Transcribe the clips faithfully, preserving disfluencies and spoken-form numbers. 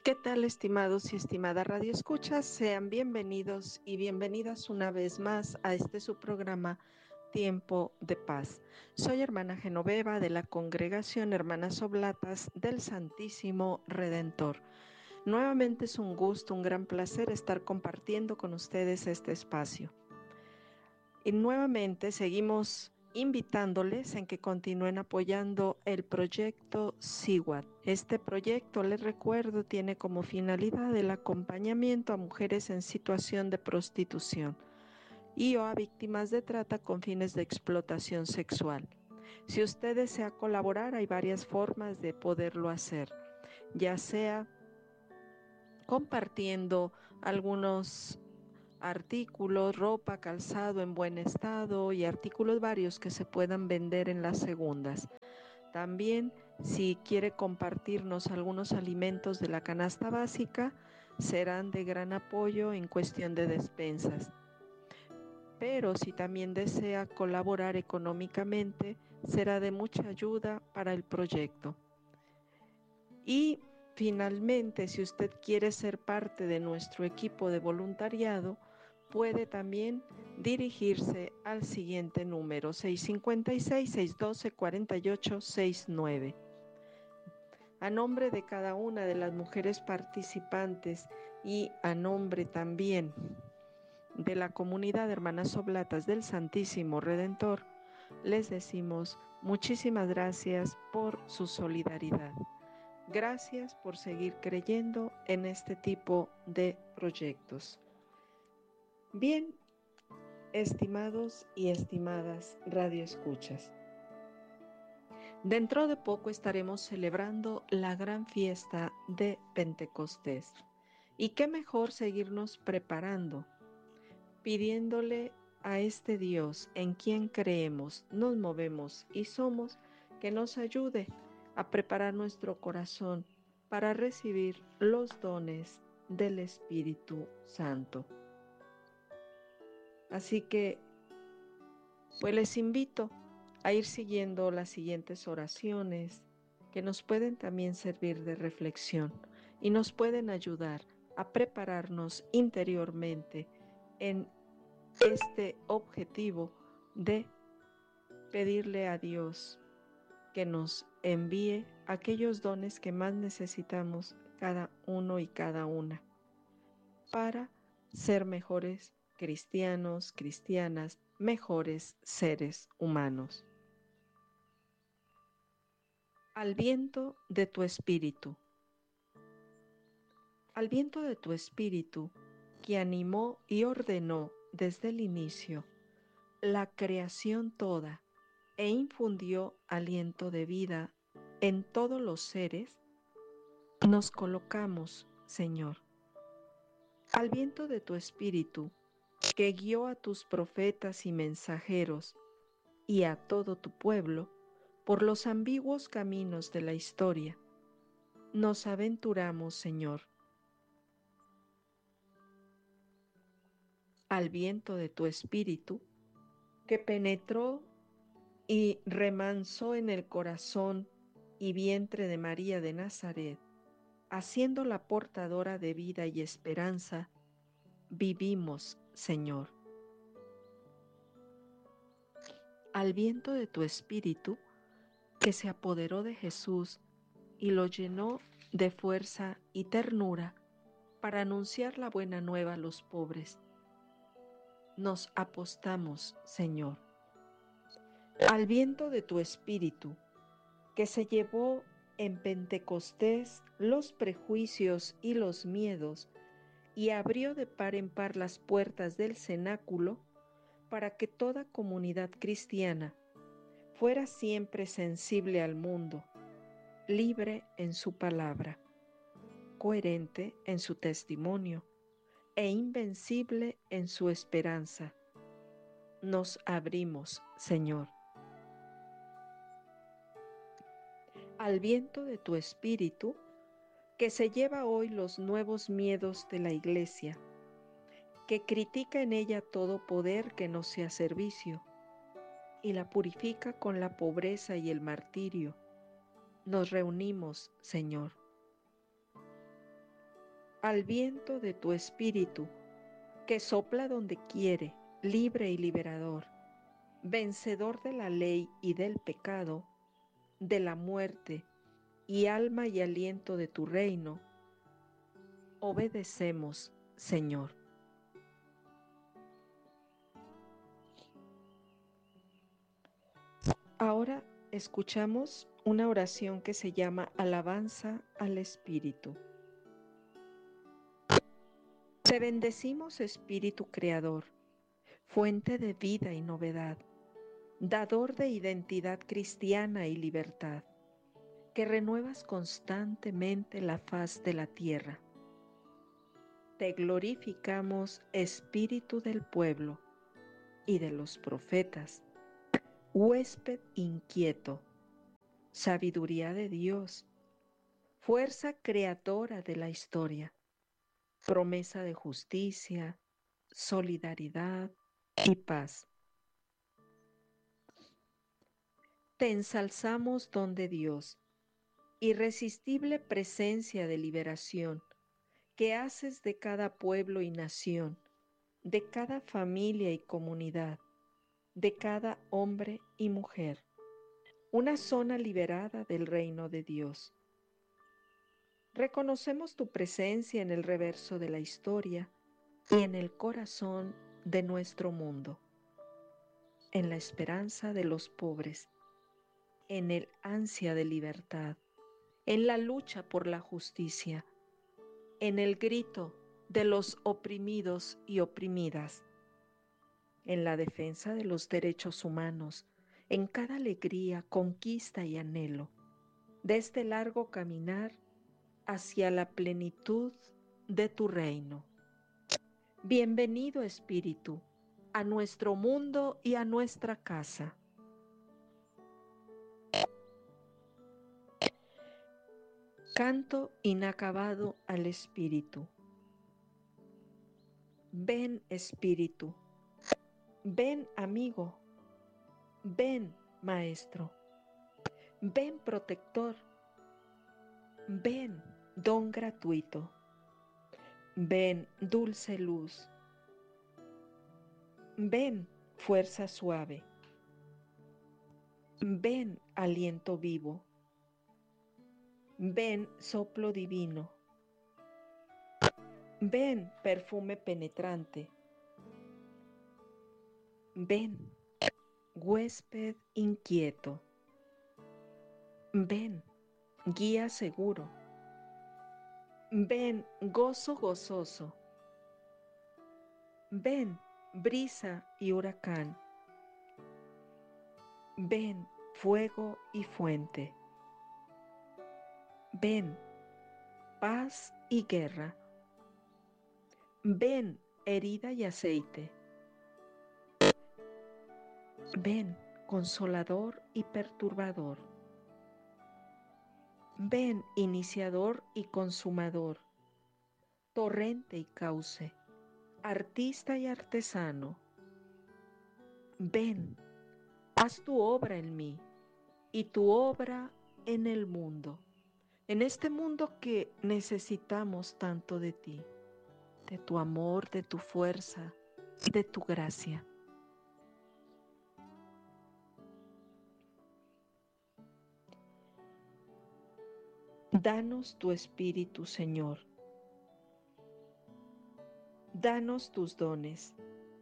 ¿Qué tal, estimados y estimadas radioescuchas? Sean bienvenidos y bienvenidas una vez más a este su programa Tiempo de Paz. Soy hermana Genoveva de la Congregación Hermanas Oblatas del Santísimo Redentor. Nuevamente es un gusto, un gran placer estar compartiendo con ustedes este espacio. Y nuevamente seguimos invitándoles en que continúen apoyando el proyecto S I W A D. Este proyecto, les recuerdo, tiene como finalidad el acompañamiento a mujeres en situación de prostitución y o a víctimas de trata con fines de explotación sexual. Si usted desea colaborar, hay varias formas de poderlo hacer, ya sea compartiendo algunos artículos, ropa, calzado en buen estado y artículos varios que se puedan vender en las segundas. También, si quiere compartirnos algunos alimentos de la canasta básica, serán de gran apoyo en cuestión de despensas. Pero si también desea colaborar económicamente, será de mucha ayuda para el proyecto. Y finalmente, si usted quiere ser parte de nuestro equipo de voluntariado, puede también dirigirse al siguiente número: seis cinco seis, seis uno dos, cuatro ocho seis nueve. A nombre de cada una de las mujeres participantes y a nombre también de la comunidad de Hermanas Oblatas del Santísimo Redentor, les decimos muchísimas gracias por su solidaridad. Gracias por seguir creyendo en este tipo de proyectos. Bien, estimados y estimadas radioescuchas, dentro de poco estaremos celebrando la gran fiesta de Pentecostés. Y qué mejor seguirnos preparando, pidiéndole a este Dios en quien creemos, nos movemos y somos, que nos ayude a preparar nuestro corazón para recibir los dones del Espíritu Santo. Así que, pues les invito a ir siguiendo las siguientes oraciones que nos pueden también servir de reflexión y nos pueden ayudar a prepararnos interiormente en este objetivo de pedirle a Dios que nos envíe aquellos dones que más necesitamos cada uno y cada una para ser mejores cristianos, cristianas, mejores seres humanos. Al viento de tu espíritu. Al viento de tu espíritu, que animó y ordenó desde el inicio la creación toda e infundió aliento de vida en todos los seres, nos colocamos, Señor. Al viento de tu espíritu, que guió a tus profetas y mensajeros y a todo tu pueblo por los ambiguos caminos de la historia, nos aventuramos, Señor. Al viento de tu espíritu, que penetró y remansó en el corazón y vientre de María de Nazaret, haciéndola portadora de vida y esperanza, vivimos, Señor. Al viento de tu espíritu, que se apoderó de Jesús y lo llenó de fuerza y ternura para anunciar la buena nueva a los pobres, nos apostamos, Señor. Al viento de tu espíritu, que se llevó en Pentecostés los prejuicios y los miedos y abrió de par en par las puertas del cenáculo para que toda comunidad cristiana fuera siempre sensible al mundo, libre en su palabra, coherente en su testimonio e invencible en su esperanza. Nos abrimos, Señor. Al viento de tu espíritu, que se lleva hoy los nuevos miedos de la Iglesia, que critica en ella todo poder que no sea servicio, y la purifica con la pobreza y el martirio. Nos reunimos, Señor. al viento de tu espíritu, que sopla donde quiere, libre y liberador, vencedor de la ley y del pecado, de la muerte, y alma y aliento de tu reino, obedecemos, Señor. Ahora escuchamos una oración que se llama Alabanza al Espíritu. Te bendecimos, Espíritu Creador, fuente de vida y novedad, dador de identidad cristiana y libertad, que renuevas constantemente la faz de la tierra. Te glorificamos, Espíritu del pueblo y de los profetas, huésped inquieto, sabiduría de Dios, fuerza creadora de la historia, promesa de justicia, solidaridad y paz. Te ensalzamos, don de Dios, irresistible presencia de liberación, que haces de cada pueblo y nación, de cada familia y comunidad, de cada hombre y mujer, una zona liberada del reino de Dios. Reconocemos tu presencia en el reverso de la historia y en el corazón de nuestro mundo, en la esperanza de los pobres, en el ansia de libertad, en la lucha por la justicia, en el grito de los oprimidos y oprimidas, en la defensa de los derechos humanos, en cada alegría, conquista y anhelo de este largo caminar hacia la plenitud de tu reino. Bienvenido, Espíritu, a nuestro mundo y a nuestra casa. Canto inacabado al Espíritu. Ven, Espíritu, ven, amigo, ven, Maestro, ven, protector, ven, don gratuito, ven, dulce luz, ven, fuerza suave, ven, aliento vivo, ven, soplo divino, ven, perfume penetrante, ven, huésped inquieto, ven, guía seguro, ven, gozo gozoso, ven, brisa y huracán, ven, fuego y fuente, ven, paz y guerra, ven, herida y aceite, ven, consolador y perturbador, ven, iniciador y consumador, torrente y cauce, artista y artesano, ven, haz tu obra en mí y tu obra en el mundo, en este mundo que necesitamos tanto de ti, de tu amor, de tu fuerza, de tu gracia. Danos tu espíritu, Señor. Danos tus dones.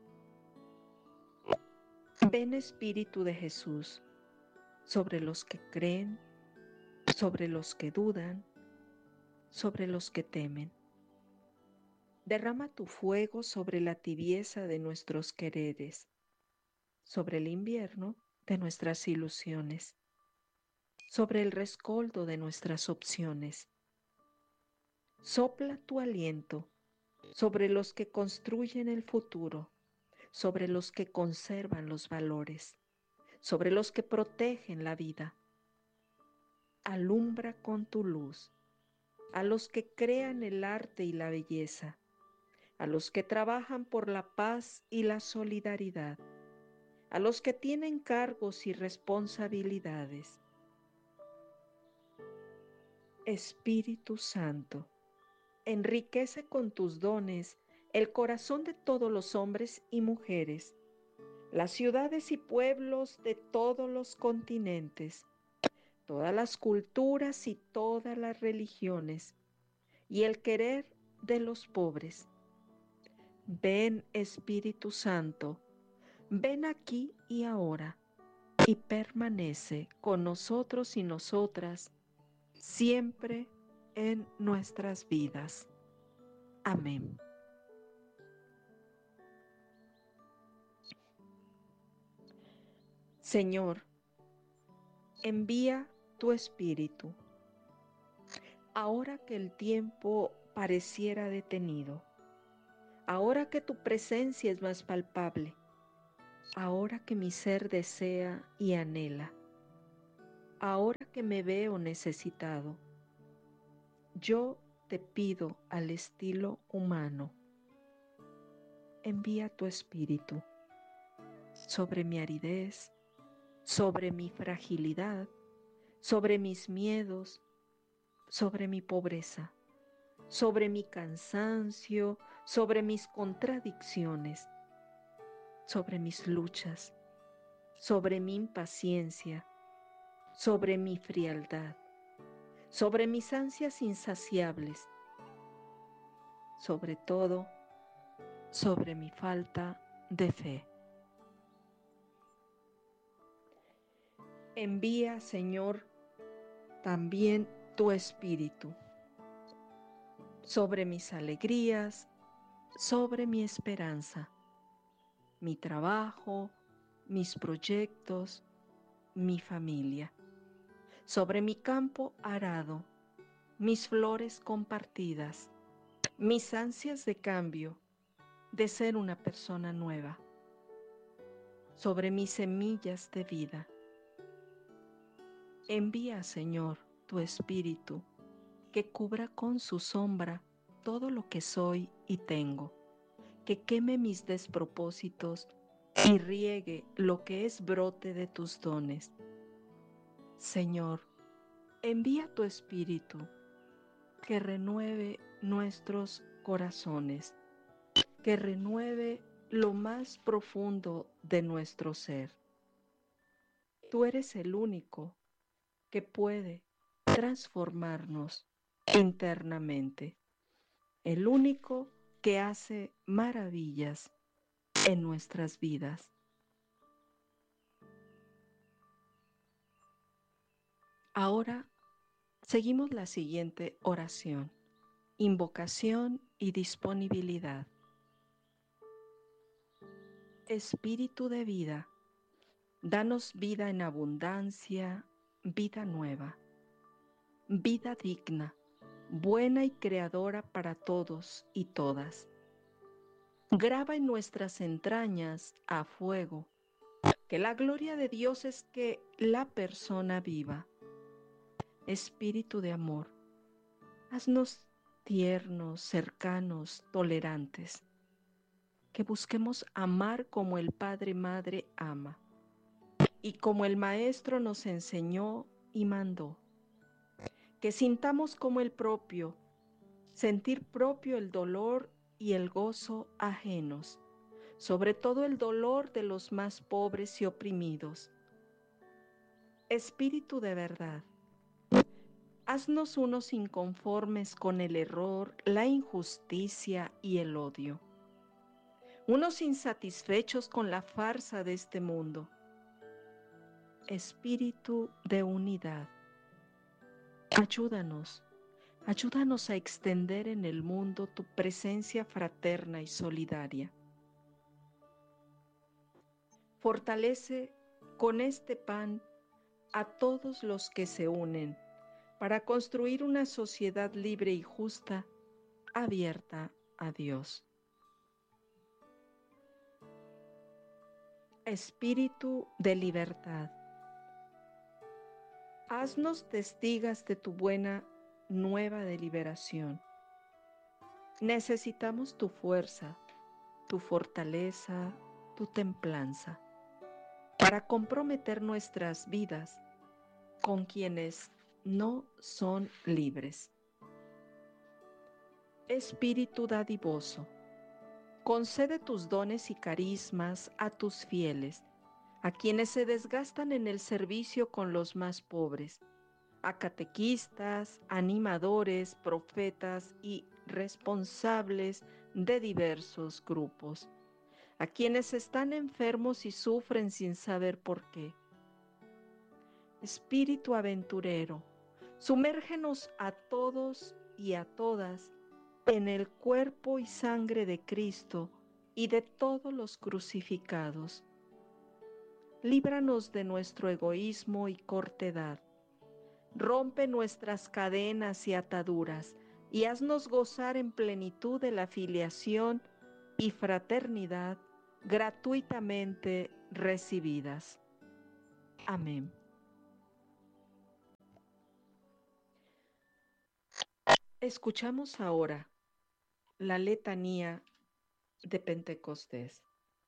Ven, Espíritu de Jesús, sobre los que creen, sobre los que dudan, sobre los que temen. Derrama tu fuego sobre la tibieza de nuestros quereres, sobre el invierno de nuestras ilusiones, sobre el rescoldo de nuestras opciones. Sopla tu aliento sobre los que construyen el futuro, sobre los que conservan los valores, sobre los que protegen la vida. Alumbra con tu luz a los que crean el arte y la belleza, a los que trabajan por la paz y la solidaridad, a los que tienen cargos y responsabilidades. Espíritu Santo, enriquece con tus dones el corazón de todos los hombres y mujeres, las ciudades y pueblos de todos los continentes, todas las culturas y todas las religiones, y el querer de los pobres. Ven, Espíritu Santo, ven aquí y ahora, y permanece con nosotros y nosotras siempre en nuestras vidas. Amén. Señor, envía tu Espíritu, ahora que el tiempo pareciera detenido, ahora que tu presencia es más palpable, ahora que mi ser desea y anhela, ahora que me veo necesitado, yo te pido al estilo humano, envía tu Espíritu sobre mi aridez, sobre mi fragilidad, sobre mis miedos, sobre mi pobreza, sobre mi cansancio, sobre mis contradicciones, sobre mis luchas, sobre mi impaciencia, sobre mi frialdad, sobre mis ansias insaciables, sobre todo, sobre mi falta de fe. Envía, Señor, también tu Espíritu sobre mis alegrías, sobre mi esperanza, mi trabajo, mis proyectos, mi familia, sobre mi campo arado, mis flores compartidas, mis ansias de cambio, de ser una persona nueva, sobre mis semillas de vida. Envía, Señor, tu Espíritu, que cubra con su sombra todo lo que soy y tengo, que queme mis despropósitos y riegue lo que es brote de tus dones. Señor, envía tu Espíritu, que renueve nuestros corazones, que renueve lo más profundo de nuestro ser. Tú eres el único que puede transformarnos internamente, el único que hace maravillas en nuestras vidas. Ahora seguimos la siguiente oración, invocación y disponibilidad. Espíritu de vida, danos vida en abundancia, vida nueva, vida digna, buena y creadora para todos y todas. Graba en nuestras entrañas a fuego que la gloria de Dios es que la persona viva. Espíritu de amor, haznos tiernos, cercanos, tolerantes, que busquemos amar como el Padre Madre ama y como el Maestro nos enseñó y mandó, que sintamos como el propio, sentir propio el dolor y el gozo ajenos, sobre todo el dolor de los más pobres y oprimidos. Espíritu de verdad, haznos unos inconformes con el error, la injusticia y el odio, unos insatisfechos con la farsa de este mundo. Espíritu de unidad, ayúdanos, ayúdanos a extender en el mundo tu presencia fraterna y solidaria. Fortalece con este pan a todos los que se unen para construir una sociedad libre y justa, abierta a Dios. Espíritu de libertad, haznos testigas de tu buena nueva de liberación. Necesitamos tu fuerza, tu fortaleza, tu templanza, para comprometer nuestras vidas con quienes no son libres. Espíritu dadivoso, concede tus dones y carismas a tus fieles, a quienes se desgastan en el servicio con los más pobres, a catequistas, animadores, profetas y responsables de diversos grupos, a quienes están enfermos y sufren sin saber por qué. Espíritu aventurero, sumérgenos a todos y a todas en el cuerpo y sangre de Cristo y de todos los crucificados. Líbranos de nuestro egoísmo y cortedad. Rompe nuestras cadenas y ataduras y haznos gozar en plenitud de la filiación y fraternidad gratuitamente recibidas. Amén. Escuchamos ahora la letanía de Pentecostés.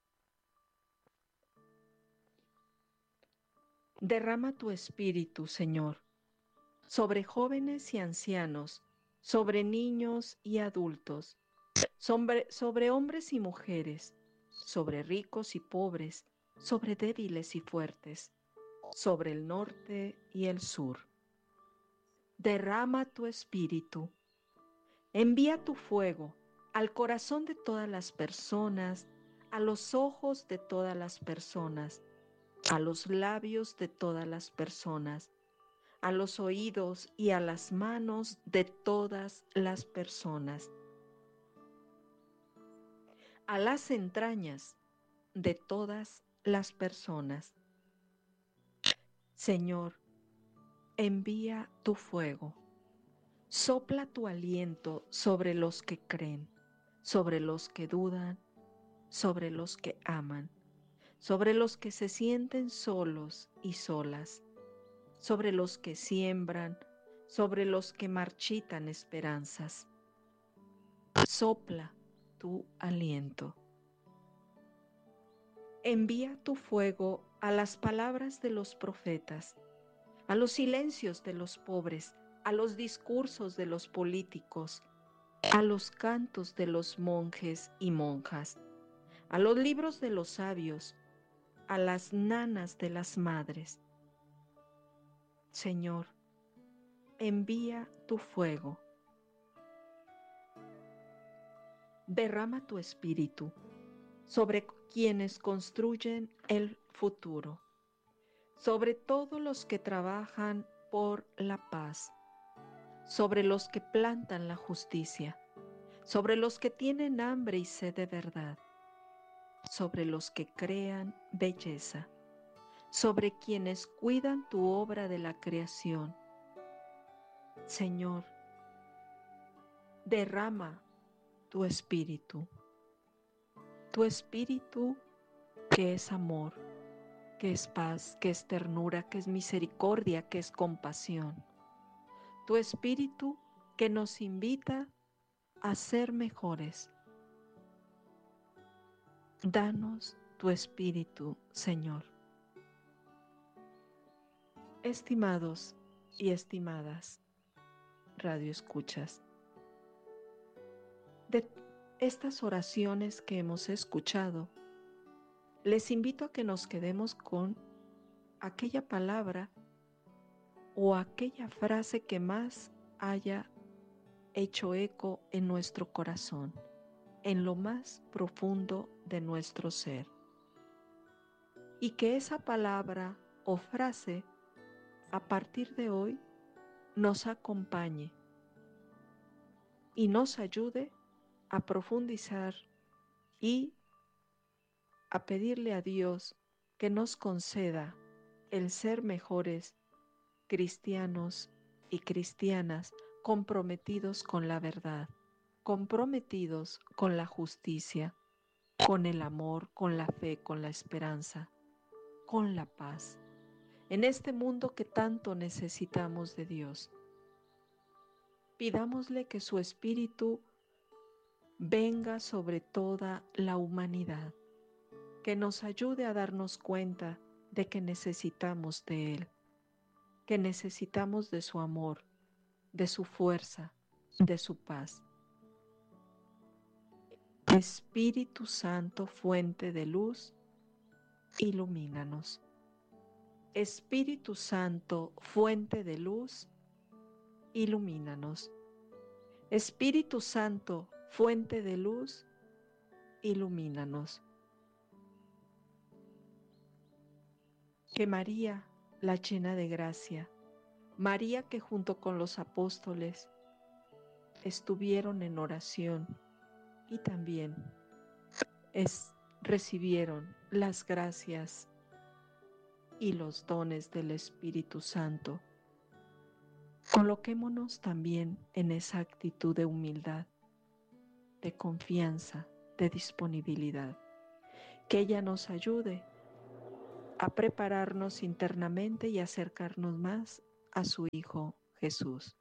Derrama tu espíritu, Señor, sobre jóvenes y ancianos, sobre niños y adultos, sobre, sobre hombres y mujeres, sobre ricos y pobres, sobre débiles y fuertes, sobre el norte y el sur. Derrama tu espíritu. Envía tu fuego al corazón de todas las personas, a los ojos de todas las personas, a los labios de todas las personas, a los oídos y a las manos de todas las personas, a las entrañas de todas las personas. Señor, envía tu fuego. Sopla tu aliento sobre los que creen, sobre los que dudan, sobre los que aman, sobre los que se sienten solos y solas, sobre los que siembran, sobre los que marchitan esperanzas. Sopla tu aliento. Envía tu fuego a las palabras de los profetas, a los silencios de los pobres, a los discursos de los políticos, a los cantos de los monjes y monjas, a los libros de los sabios, a las nanas de las madres. Señor, envía tu fuego. Derrama tu espíritu sobre quienes construyen el futuro, sobre todos los que trabajan por la paz, sobre los que plantan la justicia, sobre los que tienen hambre y sed de verdad, sobre los que crean belleza, sobre quienes cuidan tu obra de la creación. Señor, derrama tu espíritu, tu espíritu que es amor, que es paz, que es ternura, que es misericordia, que es compasión. Tu espíritu que nos invita a ser mejores. Danos tu espíritu, Señor. Estimados y estimadas radioescuchas, de estas oraciones que hemos escuchado, les invito a que nos quedemos con aquella palabra o aquella frase que más haya hecho eco en nuestro corazón, en lo más profundo de nuestro ser. Y que esa palabra o frase, a partir de hoy, nos acompañe y nos ayude a profundizar y a pedirle a Dios que nos conceda el ser mejores cristianos y cristianas comprometidos con la verdad, comprometidos con la justicia, con el amor, con la fe, con la esperanza, con la paz, en este mundo que tanto necesitamos de Dios. Pidámosle que su Espíritu venga sobre toda la humanidad, que nos ayude a darnos cuenta de que necesitamos de Él, que necesitamos de su amor, de su fuerza, de su paz. Espíritu Santo, fuente de luz, ilumínanos. Espíritu Santo, fuente de luz, ilumínanos. Espíritu Santo, fuente de luz, ilumínanos. Que María, la llena de gracia, María que junto con los apóstoles estuvieron en oración y también es, recibieron las gracias y los dones del Espíritu Santo. Coloquémonos también en esa actitud de humildad, de confianza, de disponibilidad. Que ella nos ayude a prepararnos internamente y acercarnos más a su Hijo Jesús.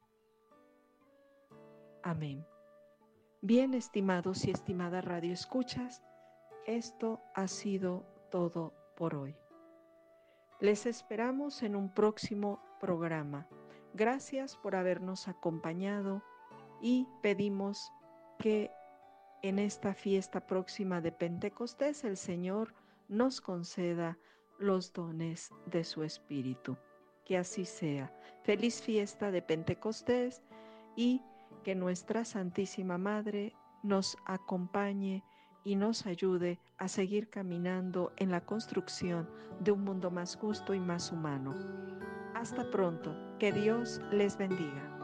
Amén. Bien, estimados y estimadas radioescuchas, esto ha sido todo por hoy. Les esperamos en un próximo programa. Gracias por habernos acompañado y pedimos que en esta fiesta próxima de Pentecostés el Señor nos conceda los dones de su Espíritu. Que así sea. Feliz fiesta de Pentecostés y que nuestra Santísima Madre nos acompañe y nos ayude a seguir caminando en la construcción de un mundo más justo y más humano. Hasta pronto. Que Dios les bendiga.